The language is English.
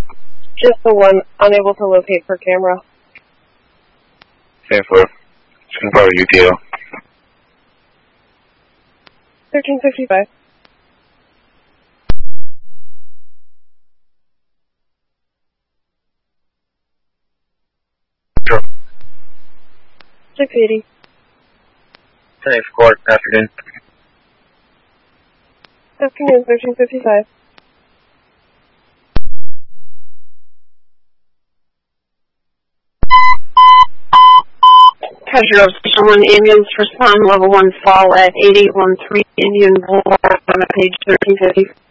Just the one, unable to locate per camera. Same for 10-4 UTL. 1355. Sure. 680. 10 Escort, afternoon. Afternoon, 1355. Treasure of Station 1 ambulance respond level 1 fall at 8813 Indian Boulevard on page 1350.